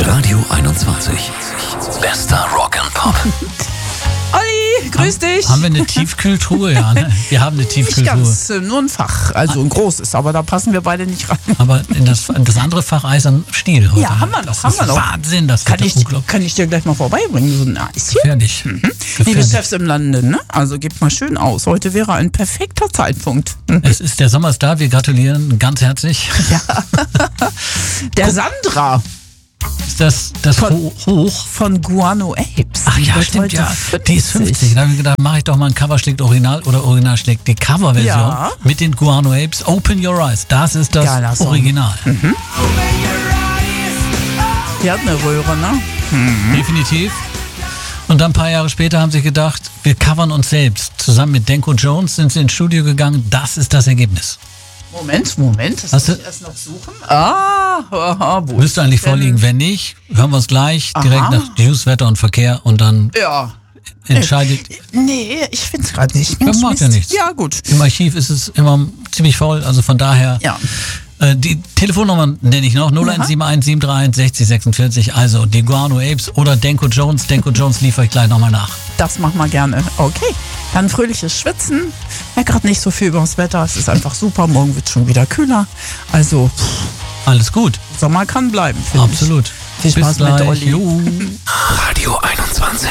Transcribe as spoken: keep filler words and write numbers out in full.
Radio einundzwanzig. Bester Rock and Pop. Olli, grüß dich. Haben wir eine Tiefkühltruhe? Ja, ne? Wir haben eine Tiefkühltruhe. Nicht ganz, äh, nur ein Fach, also ein großes, aber da passen wir beide nicht rein. Aber in das, in das andere Fach Eisern Stiel. Heute. Ja, haben wir noch, das haben ist wir noch. Wahnsinn, das Kann wird ich, unglaublich kann ich dir gleich mal vorbeibringen, so ein Eischen? gefährlich. Mhm. Liebe gefährlich. Chefs im Lande, ne? Also gebt mal schön aus. Heute wäre ein perfekter Zeitpunkt. Es ist der Sommer ist da, wir gratulieren ganz herzlich. Ja. Der Sandra Ist das, das Von- Ho- Hoch? von Guano Apes. Ach ja, wird stimmt, heute ja. Die ist fünfzig. Da habe ich gedacht, mache ich doch mal ein Cover schlägt Original oder Original schlägt die Coverversion Ja. mit den Guano Apes. Open Your Eyes. Das ist das Geiler Song. Original. Die hat eine Röhre, ne? Definitiv. Und dann ein paar Jahre später haben sie gedacht, wir covern uns selbst. Zusammen mit Denko Jones sind sie ins Studio gegangen. Das ist das Ergebnis. Moment, Moment, das Hast muss du- ich erst noch suchen. Ah, aha, wo Müsste ist eigentlich denn? vorliegen. Wenn nicht, hören wir uns gleich Aha. direkt nach News, Wetter und Verkehr und dann Ja. entscheidet. Nee, ich find's gerade nicht. Ja, Mensch, macht ja Mist. nichts. Ja, gut. Im Archiv ist es immer ziemlich voll, also von daher. Ja. Äh, die Telefonnummer nenne ich noch, null eins sieben eins sieben drei eins sechzig sechsundvierzig, also die Guano Apes oder Denko Jones. Denko Jones liefere ich gleich nochmal nach. Das machen wir gerne. Okay. Dann fröhliches Schwitzen. Ja, gerade nicht so viel über das Wetter. Es ist einfach super. Morgen wird schon wieder kühler. Also, pff, Alles gut, Sommer kann bleiben, finde ich. absolut. Viel Spaß Bis mit gleich. Olli. Jo. Radio einundzwanzig.